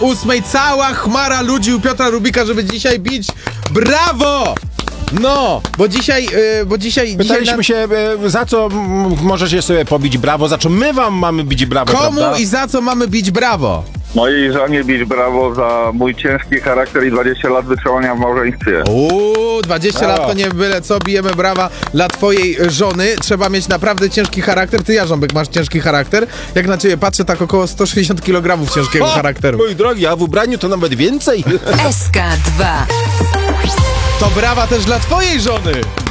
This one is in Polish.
8 cała chmara ludzi u Piotra Rubika, żeby dzisiaj bić brawo! No, bo dzisiaj... Pytaliśmy się, za co możecie sobie pobić brawo, za co my wam mamy bić brawo, Komu prawda? i za co mamy bić brawo? Mojej żonie bić brawo za mój ciężki charakter i 20 lat wytrwania w małżeństwie. 20 lat to nie byle co, bijemy brawa dla twojej żony. Trzeba mieć naprawdę ciężki charakter. Ty, Jarząbek, masz ciężki charakter? Jak na ciebie patrzę, tak około 160 kg ciężkiego charakteru. Mój drogi, a w ubraniu to nawet więcej. SK2. To brawa też dla twojej żony!